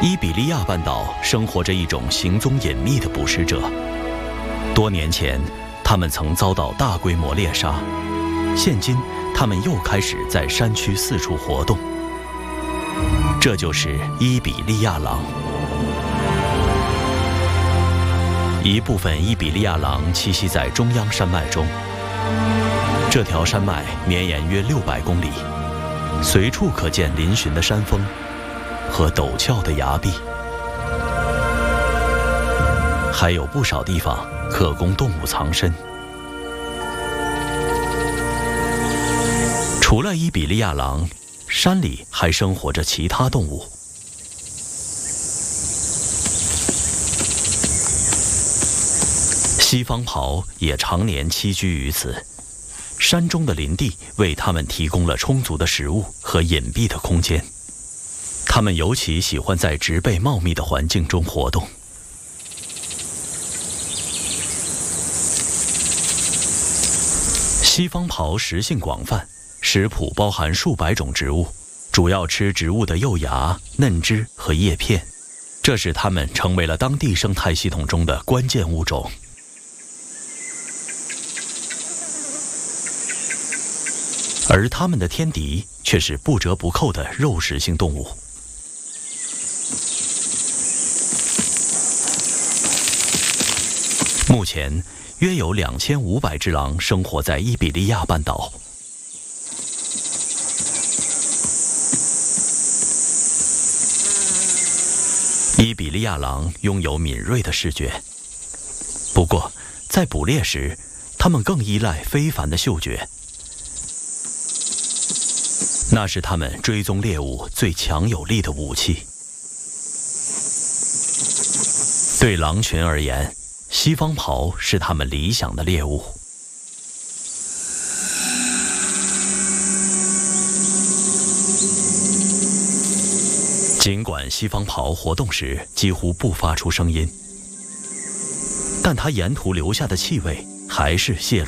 伊比利亚半岛生活着一种行踪隐秘的捕食者。多年前，他们曾遭到大规模猎杀，现今他们又开始在山区四处活动。这就是伊比利亚狼。一部分伊比利亚狼栖息在中央山脉中，这条山脉绵延约600公里，随处可见嶙峋的山峰和陡峭的崖壁，还有不少地方可供动物藏身。除了伊比利亚狼，山里还生活着其他动物。西方狍也常年栖居于此，山中的林地为它们提供了充足的食物和隐蔽的空间。它们尤其喜欢在植被茂密的环境中活动。西方狍食性广泛，食谱包含数百种植物，主要吃植物的幼芽、嫩枝和叶片，这使它们成为了当地生态系统中的关键物种。而它们的天敌却是不折不扣的肉食性动物。目前，约有2500只狼生活在伊比利亚半岛。伊比利亚狼拥有敏锐的视觉，不过，在捕猎时，它们更依赖非凡的嗅觉。那是它们追踪猎物最强有力的武器。对狼群而言，西方狍是它们理想的猎物。尽管西方狍活动时几乎不发出声音，但它沿途留下的气味还是泄露